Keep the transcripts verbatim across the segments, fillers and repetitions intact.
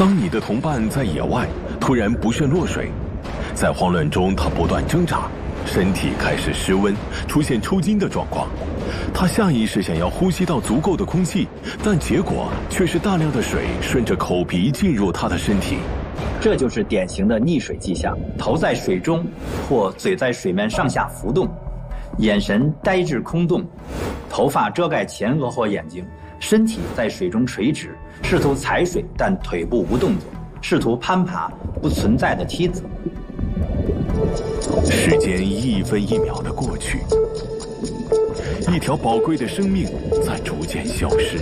当你的同伴在野外突然不慎落水，在慌乱中他不断挣扎，身体开始失温，出现抽筋的状况。他下意识想要呼吸到足够的空气，但结果却是大量的水顺着口鼻进入他的身体。 这就是典型的溺水迹象，头在水中或嘴在水面上下浮动，眼神呆滞空洞，头发遮盖前额或眼睛，身体在水中垂直，试图踩水但腿部无动作，试图攀爬不存在的梯子。 时间一分一秒的过去，一条宝贵的生命在逐渐消失。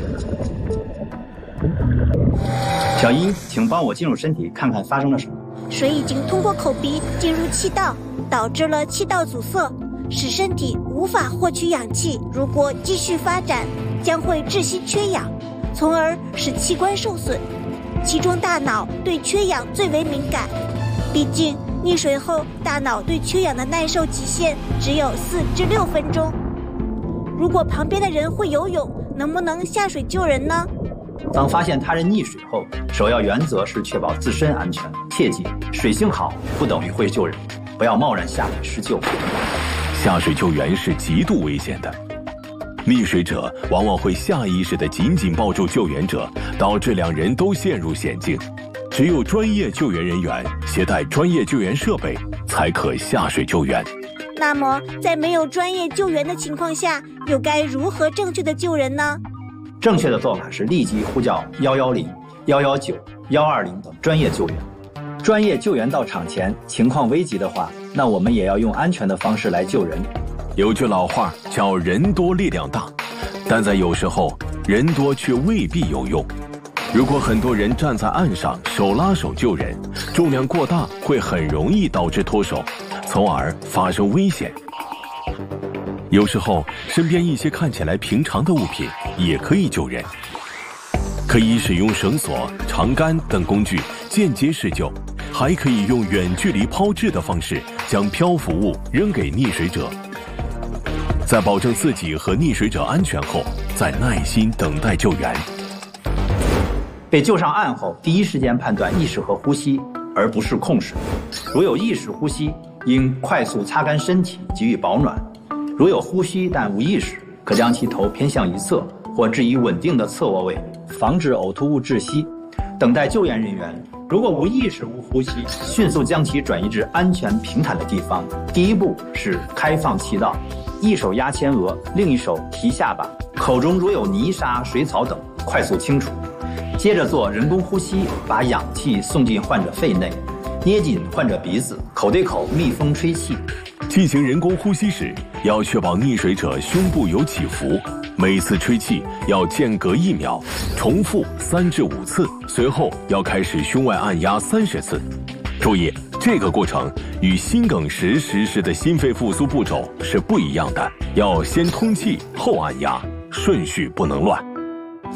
小一，请帮我进入身体看看发生了什么。 水已经通过口鼻进入气道，导致了气道阻塞，使身体无法获取氧气。如果继续发展，将会窒息缺氧，从而使器官受损，其中大脑对缺氧最为敏感。毕竟溺水后大脑对缺氧的耐受极限只有四至六分钟。如果旁边的人会游泳，能不能下水救人呢？ 当发现他人溺水后，首要原则是确保自身安全。切记，水性好不等于会救人，不要贸然下水施救。 下水救援是极度危险的，溺水者往往会下意识地紧紧抱住救援者，导致两人都陷入险境。只有专业救援人员携带专业救援设备，才可下水救援。 那么，在没有专业救援的情况下，又该如何正确的救人呢？ 正确的做法是立即呼叫一一零、一一九、一二零等专业救援。专业救援到场前，情况危急的话，那我们也要用安全的方式来救人。 有句老话叫人多力量大，但在有时候人多却未必有用。如果很多人站在岸上手拉手救人，重量过大会很容易导致脱手，从而发生危险。有时候身边一些看起来平常的物品也可以救人，可以使用绳索、长杆等工具间接施救，还可以用远距离抛掷的方式将漂浮物扔给溺水者。在保证自己和溺水者安全后，再耐心等待救援。 被救上岸后，第一时间判断意识和呼吸，而不是控水。如有意识呼吸，应快速擦干身体，给予保暖；如有呼吸但无意识，可将其头偏向一侧，或置于稳定的侧卧位，防止呕吐物窒息。等待救援人员，如果无意识无呼吸，迅速将其转移至安全平坦的地方。第一步是开放气道，一手压前额，另一手提下巴，口中如有泥沙、水草等，快速清除。接着做人工呼吸，把氧气送进患者肺内，捏紧患者鼻子，口对口密封吹气。 进行人工呼吸时，要确保溺水者胸部有起伏，每次吹气要间隔一秒，重复三至五次，随后要开始胸外按压三十次。注意，这个过程与心梗时实施的心肺复苏步骤是不一样的，要先通气后按压，顺序不能乱。